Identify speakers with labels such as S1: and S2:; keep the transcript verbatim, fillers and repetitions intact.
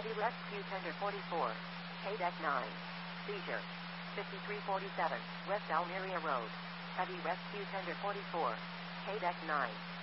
S1: Heavy Rescue Tender forty-four. K-Deck nine. Seizure. fifty-three forty-seven, West Almeria Road. Heavy Rescue Tender forty-four. K-Deck nine.